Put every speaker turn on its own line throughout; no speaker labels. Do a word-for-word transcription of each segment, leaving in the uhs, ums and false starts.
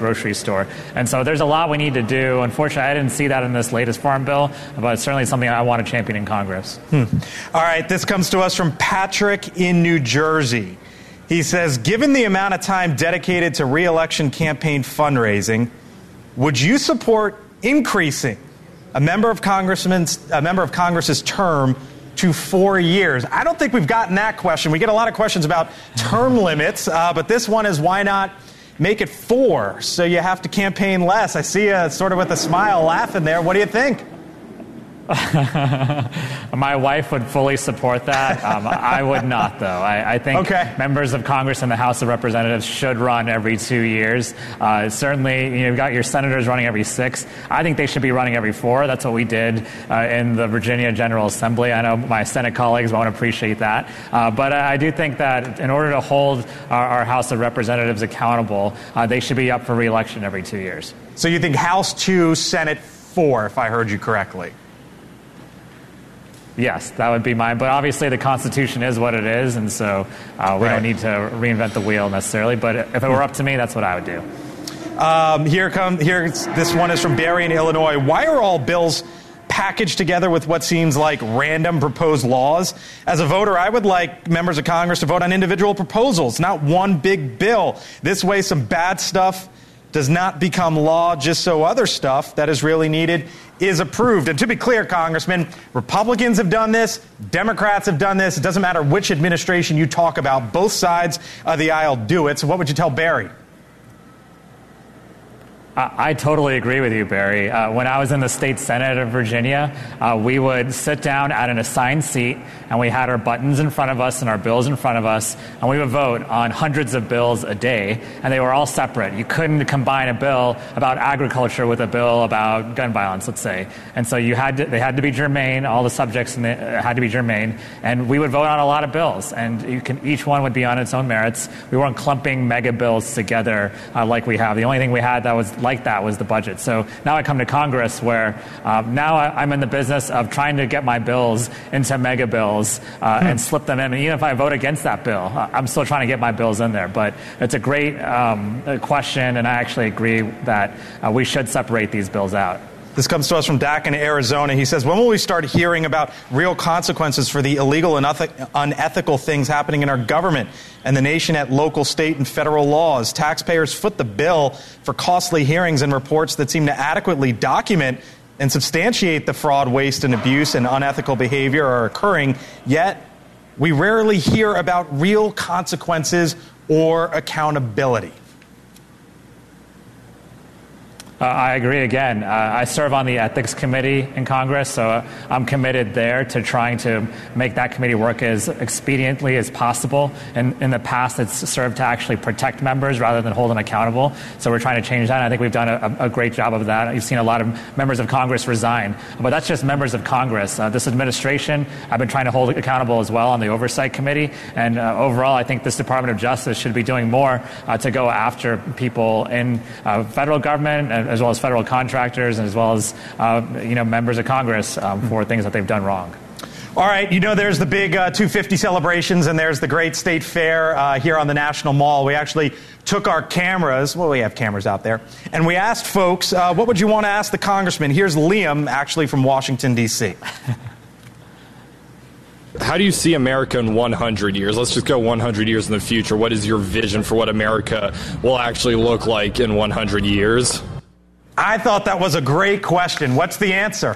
grocery store. And so there's a lot we need to do. Unfortunately, I didn't see that in this latest farm bill, but it's certainly something I want to champion in Congress.
Hmm. All right, this comes to us from Patrick in New Jersey. He says, given the amount of time dedicated to re-election campaign fundraising, would you support increasing a member of Congressman's a member of Congress's term to four years? I don't think we've gotten that question. We get a lot of questions about term limits, uh, but this one is why not make it four so you have to campaign less? I see you sort of with a smile laughing there. What do you think?
My wife would fully support that. Um, I would not, though. I, I think
okay.
members of Congress and the House of Representatives should run every two years. Uh, certainly, you know, you've got your senators running every six. I think they should be running every four. That's what we did uh, in the Virginia General Assembly. I know my Senate colleagues won't appreciate that. Uh, but I do think that in order to hold our, our House of Representatives accountable, uh, they should be up for re-election every two years.
So you think House two, Senate four, if I heard you correctly?
Yes, that would be mine. But obviously the Constitution is what it is, and so uh, we right. don't need to reinvent the wheel necessarily. But if it were up to me, that's what I would do.
Um, here come here. This one is from Barry in Illinois. Why are all bills packaged together with what seems like random proposed laws? As a voter, I would like members of Congress to vote on individual proposals, not one big bill. This way, some bad stuff does not become law just so other stuff that is really needed is approved. And to be clear, Congressman, Republicans have done this, Democrats have done this. It doesn't matter which administration you talk about. Both sides of the aisle do it. So what would you tell Barry?
I totally agree with you, Barry. Uh, when I was in the state Senate of Virginia, uh, we would sit down at an assigned seat, and we had our buttons in front of us and our bills in front of us, and we would vote on hundreds of bills a day, and they were all separate. You couldn't combine a bill about agriculture with a bill about gun violence, let's say. And so you had to, they had to be germane, all the subjects in the, uh, had to be germane, and we would vote on a lot of bills, and you can, each one would be on its own merits. We weren't clumping mega bills together uh, like we have. The only thing we had that was like that was the budget. So now I come to Congress where um, now I, I'm in the business of trying to get my bills into mega bills uh, hmm. and slip them in. And even if I vote against that bill, uh, I'm still trying to get my bills in there. But it's a great um, question, and I actually agree that uh, we should separate these bills out.
This comes to us from Dak in Arizona. He says, when will we start hearing about real consequences for the illegal and unethical things happening in our government and the nation at local, state, and federal laws? Taxpayers foot the bill for costly hearings and reports that seem to adequately document and substantiate the fraud, waste, and abuse and unethical behavior are occurring, yet we rarely hear about real consequences or accountability.
Uh, I agree again. Uh, I serve on the Ethics Committee in Congress, so uh, I'm committed there to trying to make that committee work as expediently as possible. And in the past, it's served to actually protect members rather than hold them accountable. So we're trying to change that. And I think we've done a, a great job of that. You've seen a lot of members of Congress resign. But that's just members of Congress. Uh, this administration, I've been trying to hold accountable as well on the Oversight Committee. And uh, overall, I think this Department of Justice should be doing more uh, to go after people in uh, federal government and as well as federal contractors, and as well as uh, you know members of Congress um, for things that they've done wrong.
All right, you know there's the big uh, two fifty celebrations, and there's the great state fair uh, here on the National Mall. We actually took our cameras, well, we have cameras out there, and we asked folks, uh, what would you want to ask the congressman? Here's Liam, actually from Washington, D C
How do you see America in one hundred years? Let's just go one hundred years in the future. What is your vision for what America will actually look like in one hundred years?
I thought that was a great question. What's the answer?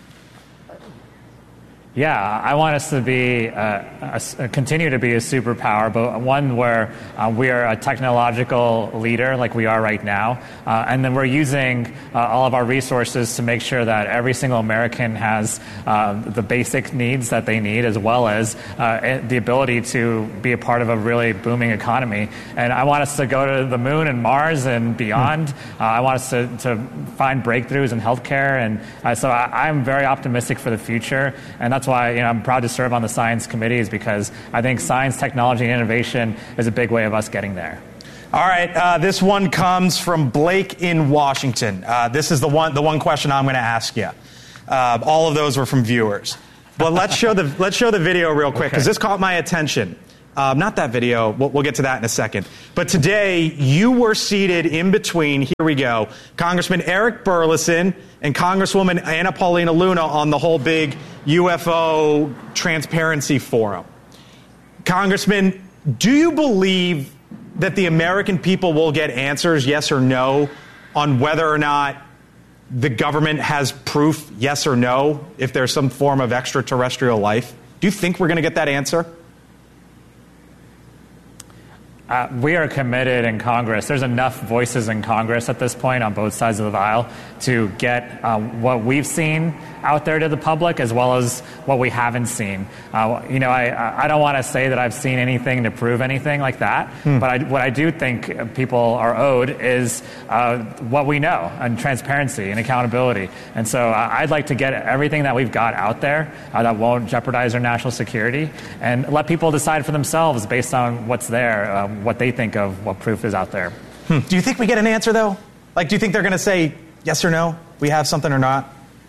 Yeah, I want us to be uh, a, continue to be a superpower, but one where uh, we are a technological leader like we are right now, uh, and then we're using uh, all of our resources to make sure that every single American has uh, the basic needs that they need, as well as uh, the ability to be a part of a really booming economy. And I want us to go to the moon and Mars and beyond. Uh, I want us to, to find breakthroughs in healthcare, and uh, so I, I'm very optimistic for the future, and that's That's why you know, I'm proud to serve on the science committee, is because I think science, technology, and innovation is a big way of us getting there.
All right, uh, this one comes from Blake in Washington. Uh, this is the one, the one question I'm going to ask you. Uh, all of those were from viewers, but let's show the let's show the video real quick because okay. This caught my attention. Uh, not that video. We'll, we'll get to that in a second. But today, you were seated in between, here we go, Congressman Eric Burlison and Congresswoman Anna Paulina Luna on the whole big U F O transparency forum. Congressman, do you believe that the American people will get answers, yes or no, on whether or not the government has proof, yes or no, if there's some form of extraterrestrial life? Do you think we're going to get that answer?
Uh, we are committed in Congress. There's enough voices in Congress at this point on both sides of the aisle to get uh, what we've seen out there to the public as well as what we haven't seen. Uh, you know, I, I don't want to say that I've seen anything to prove anything like that, hmm. but I, what I do think people are owed is uh, what we know and transparency and accountability. And so uh, I'd like to get everything that we've got out there uh, that won't jeopardize our national security and let people decide for themselves based on what's there, um, what they think of what proof is out there.
Hmm. Do you think we get an answer, though? Like, do you think they're going to say yes or no, we have something or not?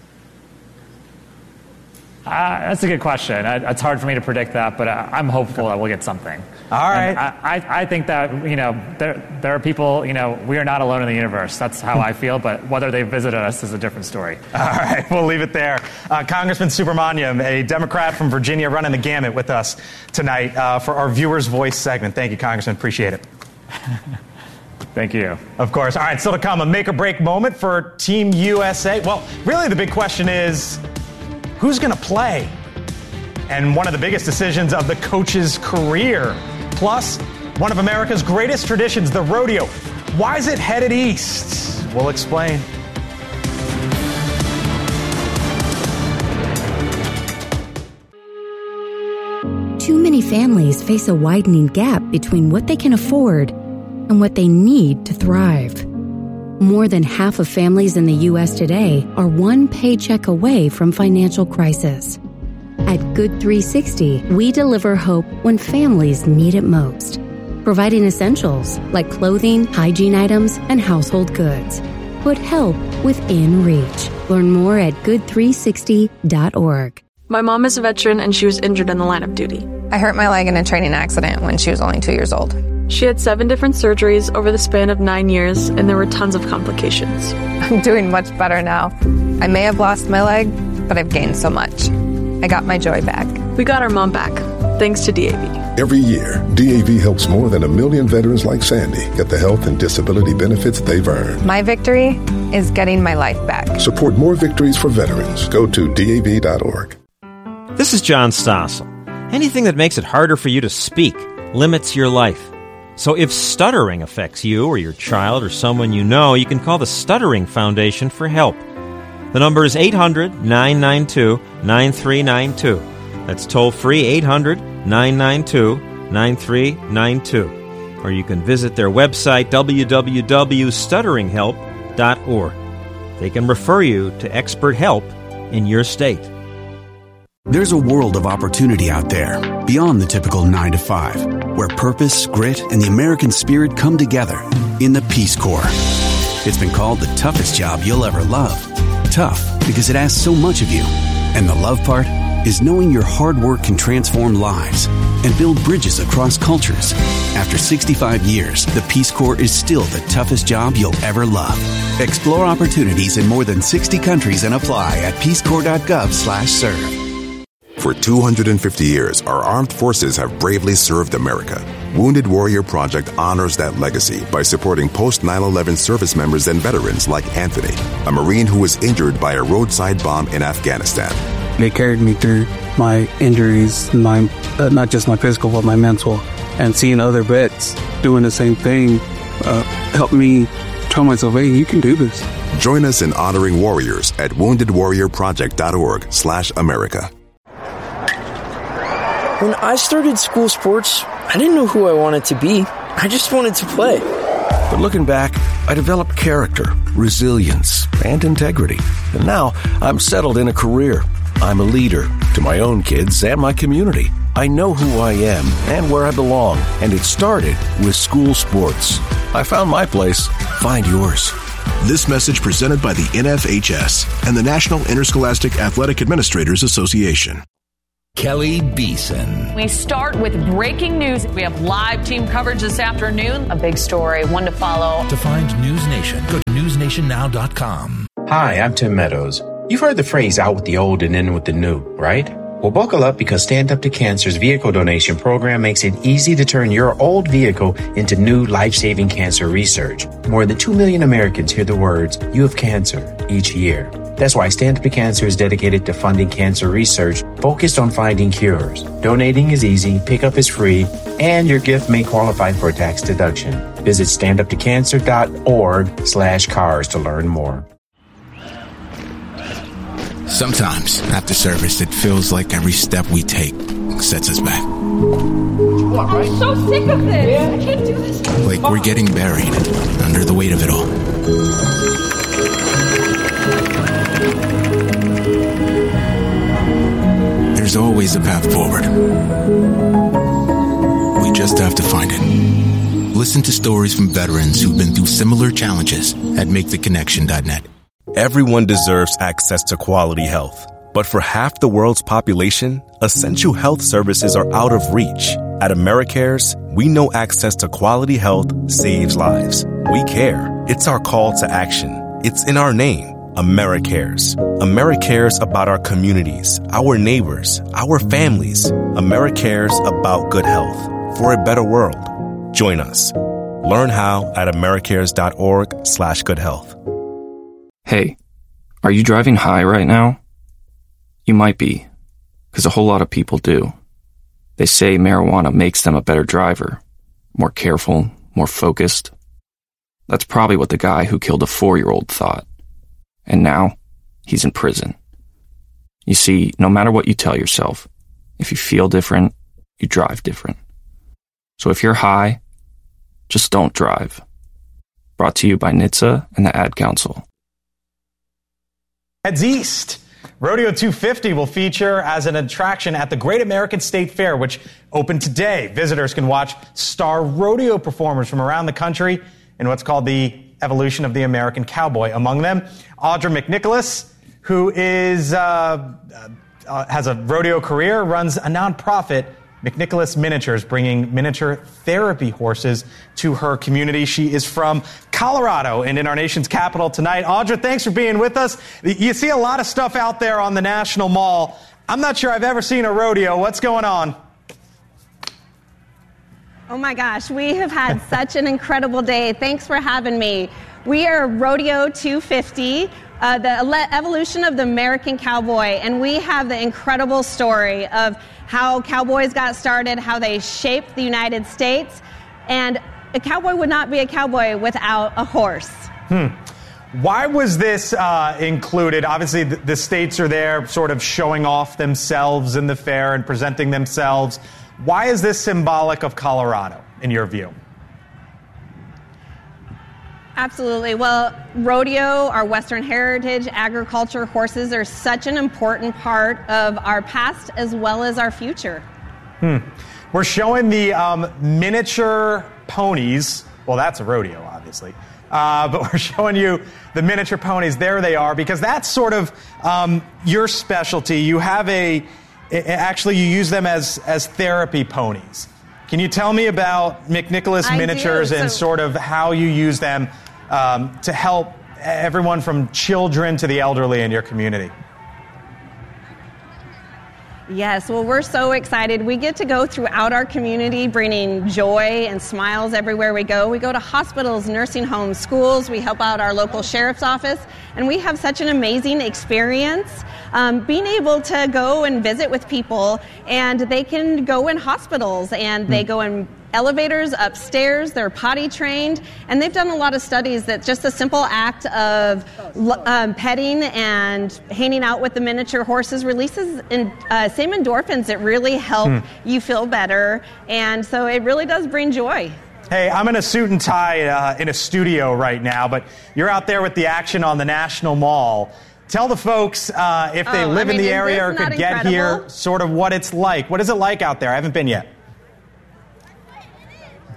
Uh, that's a good question. I, it's hard for me to predict that, but uh, I'm hopeful that we'll get something.
All right.
I, I, I think that, you know, there, there are people, you know, we are not alone in the universe. That's how I feel, but whether they visited us is a different story.
All right, we'll leave it there. Uh, Congressman Subramaniam, a Democrat from Virginia, running the gamut with us tonight uh, for our Viewer's Voice segment. Thank you, Congressman. Appreciate it.
Thank you.
Of course. All right, still to come, a make-or-break moment for Team U S A. Well, really the big question is, who's going to play? And one of the biggest decisions of the coach's career. Plus, one of America's greatest traditions, the rodeo. Why is it headed east? We'll explain.
Too many families face a widening gap between what they can afford and what they need to thrive. More than half of families in the U S today are one paycheck away from financial crisis. At Good three sixty, we deliver hope when families need it most, providing essentials like clothing, hygiene items, and household goods. Put help within reach. Learn more at good three sixty dot org.
My mom is a veteran and she was injured in the line of duty.
I hurt my leg in a training accident when she was only two years old.
She had seven different surgeries over the span of nine years, and there were tons of complications.
I'm doing much better now. I may have lost my leg, but I've gained so much. I got my joy back.
We got our mom back, thanks to D A V.
Every year, D A V helps more than a million veterans like Sandy get the health and disability benefits they've earned.
My victory is getting my life back.
Support more victories for veterans. Go to D A V dot org.
This is John Stossel. Anything that makes it harder for you to speak limits your life. So if stuttering affects you or your child or someone you know, you can call the Stuttering Foundation for help. The number is eight hundred, nine nine two, nine three nine two. That's toll-free eight hundred, nine nine two, nine three nine two. Or you can visit their website, w w w dot stuttering help dot org. They can refer you to expert help in your state.
There's a world of opportunity out there, beyond the typical nine to five, where purpose, grit, and the American spirit come together in the Peace Corps. It's been called the toughest job you'll ever love. Tough because it asks so much of you. And the love part is knowing your hard work can transform lives and build bridges across cultures. After sixty-five years, the Peace Corps is still the toughest job you'll ever love. Explore opportunities in more than sixty countries and apply at peace corps dot gov slash serve.
For two hundred fifty years, our armed forces have bravely served America. Wounded Warrior Project honors that legacy by supporting post nine eleven service members and veterans like Anthony, a Marine who was injured by a roadside bomb in Afghanistan.
They carried me through my injuries, my uh, not just my physical, but my mental. And seeing other vets doing the same thing uh, helped me tell myself, hey, you can do this.
Join us in honoring warriors at wounded warrior project dot org slash America.
When I started school sports, I didn't know who I wanted to be. I just wanted to play.
But looking back, I developed character, resilience, and integrity. And now I'm settled in a career. I'm a leader to my own kids and my community. I know who I am and where I belong, and it started with school sports. I found my place. Find yours.
This message presented by the N F H S and the National Interscholastic Athletic Administrators Association.
Kelly Beeson.
We start with breaking news. We have live team coverage this afternoon. A big story, one to follow.
To find News Nation, go to news nation now dot com.
Hi, I'm Tim Meadows. You've heard the phrase out with the old and in with the new, right? Well, buckle up because Stand Up to Cancer's vehicle donation program makes it easy to turn your old vehicle into new life-saving cancer research. More than two million Americans hear the words, "You have cancer," each year. That's why Stand Up to Cancer is dedicated to funding cancer research focused on finding cures. Donating is easy, pickup is free, and your gift may qualify for a tax deduction. Visit stand up to cancer dot org slash cars to learn more.
Sometimes, after service, it feels like every step we take sets us back.
I'm so sick of this. I can't do this.
Like we're getting buried under the weight of it all. There's always a path forward. We just have to find it. Listen to stories from veterans who've been through similar challenges at make the connection dot net.
Everyone deserves access to quality health. But for half the world's population, essential health services are out of reach. At AmeriCares, we know access to quality health saves lives. We care. It's our call to action. It's in our name, AmeriCares. AmeriCares about our communities, our neighbors, our families. AmeriCares about good health for a better world. Join us. Learn how at americares dot org slash good health.
Hey, are you driving high right now? You might be, because a whole lot of people do. They say marijuana makes them a better driver, more careful, more focused. That's probably what the guy who killed a four-year-old thought. And now, he's in prison. You see, no matter what you tell yourself, if you feel different, you drive different. So if you're high, just don't drive. Brought to you by N H T S A and the Ad Council.
Heads east. Rodeo two fifty will feature as an attraction at the Great American State Fair, which opened today. Visitors can watch star rodeo performers from around the country in what's called the evolution of the American cowboy. Among them, Audra McNicholas, who is uh, uh, has a rodeo career, runs a nonprofit, McNicholas Miniatures, bringing miniature therapy horses to her community. She is from Colorado and in our nation's capital tonight. Audra, thanks for being with us. You see a lot of stuff out there on the National Mall. I'm not sure I've ever seen a rodeo. What's going on?
Oh my gosh, we have had such an incredible day. Thanks for having me. We are Rodeo two fifty, uh, the evolution of the American cowboy, and we have the incredible story of how cowboys got started, how they shaped the United States, and a cowboy would not be a cowboy without a horse.
Hmm. Why was this uh, included? Obviously, the, the states are there sort of showing off themselves in the fair and presenting themselves. Why is this symbolic of Colorado, in your view?
Absolutely. Well, rodeo, our Western heritage, agriculture, horses are such an important part of our past as well as our future.
Hmm. We're showing the um, miniature ponies. Well, that's a rodeo, obviously. Uh, but we're showing you the miniature ponies. There they are, because that's sort of um, your specialty. You have a, actually, you use them as, as therapy ponies. Can you tell me about McNicholas
I
Miniatures
do.
and
So,
sort of how you use them um, to help everyone from children to the elderly in your community?
Yes, well, we're so excited. We get to go throughout our community bringing joy and smiles everywhere we go. We go to hospitals, nursing homes, schools. We help out our local sheriff's office, and we have such an amazing experience um, being able to go and visit with people, and they can go in hospitals, and they go in elevators upstairs. They're potty trained, and they've done a lot of studies that just the simple act of um, petting and hanging out with the miniature horses releases in, uh, same endorphins that really help hmm. you feel better, and so it really does bring joy.
Hey, I'm in a suit and tie uh, in a studio right now, but you're out there with the action on the National Mall. Tell the folks uh, if they
oh,
live
I mean,
in the area or could get
incredible?
here, sort of what it's like. What is it like out there? I haven't been yet.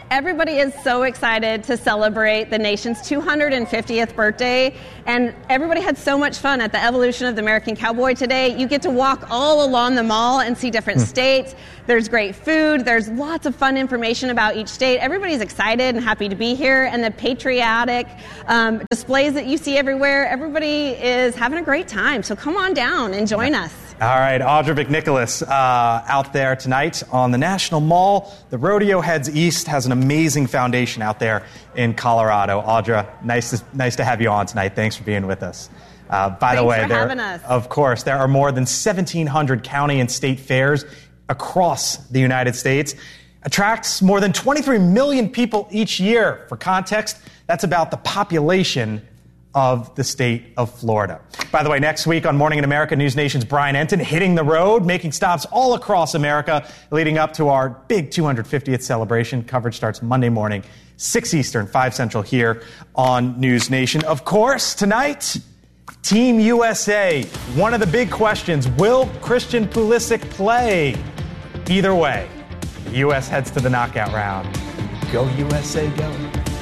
Everybody is so excited to celebrate the nation's two hundred fiftieth birthday, and everybody had so much fun at the Evolution of the American Cowboy today. You get to walk all along the mall and see different mm. states. There's great food. There's lots of fun information about each state. Everybody's excited and happy to be here, and the patriotic um, displays that you see everywhere, everybody is having a great time. So come on down and join us.
All right, Audra McNicholas uh, out there tonight on the National Mall. The Rodeo Heads East has an amazing foundation out there in Colorado. Audra, nice to, nice to have you on tonight. Thanks for being with us. Uh, by
Thanks
the way,
for
there,
having us.
Of course, there are more than seventeen hundred county and state fairs across the United States. Attracts more than twenty-three million people each year. For context, that's about the population of the state of Florida. By the way, next week on Morning in America, News Nation's Brian Enton hitting the road, making stops all across America, leading up to our big two hundred fiftieth celebration. Coverage starts Monday morning, six Eastern, five Central here on News Nation. Of course, tonight, Team U S A. One of the big questions, will Christian Pulisic play? Either way, the U S heads to the knockout round. Go U S A, go.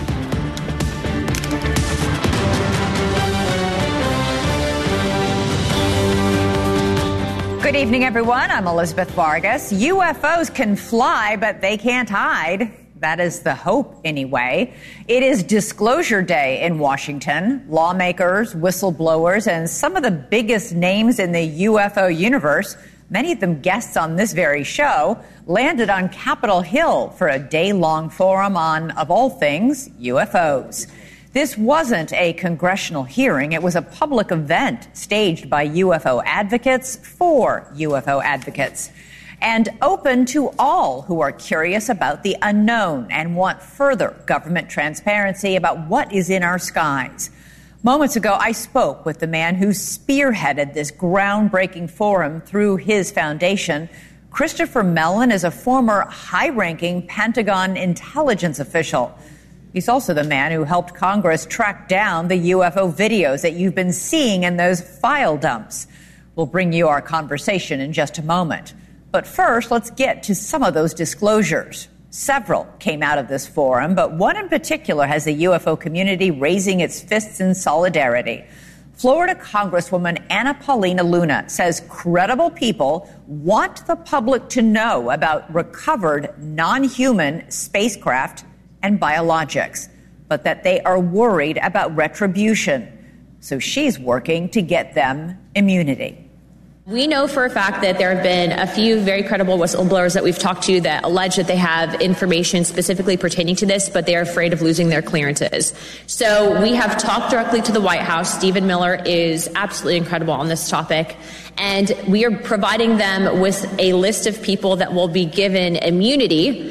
Good evening, everyone. I'm Elizabeth Vargas. U F Os can fly, but they can't hide. That is the hope, anyway. It is Disclosure Day in Washington. Lawmakers, whistleblowers, and some of the biggest names in the U F O universe, many of them guests on this very show, landed on Capitol Hill for a day-long forum on, of all things, U F Os. This wasn't a congressional hearing. It was a public event staged by U F O advocates for U F O advocates, and open to all who are curious about the unknown and want further government transparency about what is in our skies. Moments ago, I spoke with the man who spearheaded this groundbreaking forum through his foundation. Christopher Mellon is a former high-ranking Pentagon intelligence official. He's also the man who helped Congress track down the U F O videos that you've been seeing in those file dumps. We'll bring you our conversation in just a moment. But first, let's get to some of those disclosures. Several came out of this forum, but one in particular has the U F O community raising its fists in solidarity. Florida Congresswoman Anna Paulina Luna says credible people want the public to know about recovered non-human spacecraft and biologics, but that they are worried about retribution. So she's working to get them immunity.
We know for a fact that there have been a few very credible whistleblowers that we've talked to that allege that they have information specifically pertaining to this, but they are afraid of losing their clearances. So we have talked directly to the White House. Stephen Miller is absolutely incredible on this topic. And we are providing them with a list of people that will be given immunity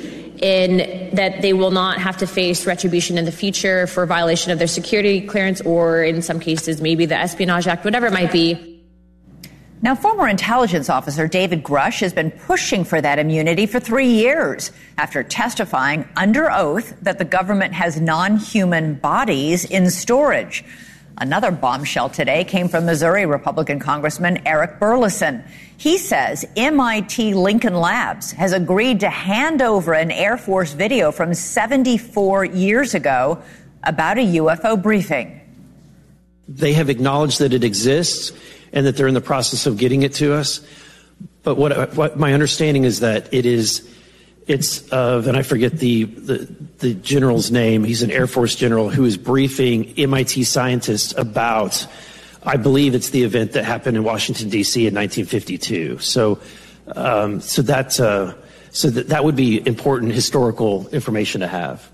in that they will not have to face retribution in the future for violation of their security clearance, or in some cases, maybe the Espionage Act, whatever it might be.
Now, former intelligence officer David Grush has been pushing for that immunity for three years after testifying under oath that the government has non-human bodies in storage. Another bombshell today came from Missouri Republican Congressman Eric Burleson. He says M I T Lincoln Labs has agreed to hand over an Air Force video from seventy-four years ago about a U F O briefing.
They have acknowledged that it exists and that they're in the process of getting it to us. But what, what my understanding is that it is, it's of, and I forget the, the, the general's name, he's an Air Force general who is briefing M I T scientists about, I believe it's the event that happened in Washington, D C in nineteen fifty-two. So, um, so that, uh, so that, that would be important historical information to have.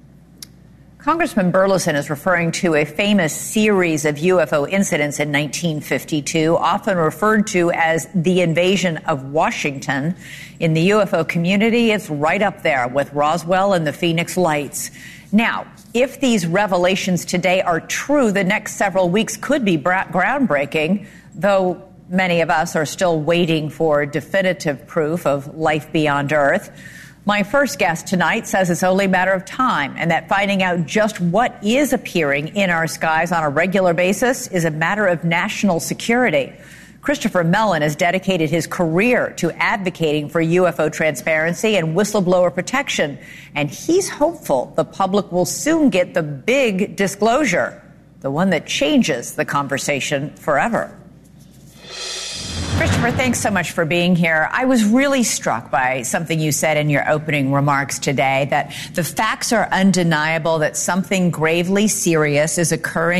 Congressman Burleson is referring to a famous series of U F O incidents in nineteen fifty-two, often referred to as the invasion of Washington. In the U F O community, it's right up there with Roswell and the Phoenix Lights. Now, if these revelations today are true, the next several weeks could be bra- groundbreaking, though many of us are still waiting for definitive proof of life beyond Earth. My first guest tonight says it's only a matter of time, and that finding out just what is appearing in our skies on a regular basis is a matter of national security. Christopher Mellon has dedicated his career to advocating for U F O transparency and whistleblower protection, and he's hopeful the public will soon get the big disclosure, the one that changes the conversation forever. Christopher, thanks so much for being here. I was really struck by something you said in your opening remarks today, that the facts are undeniable, that something gravely serious is occurring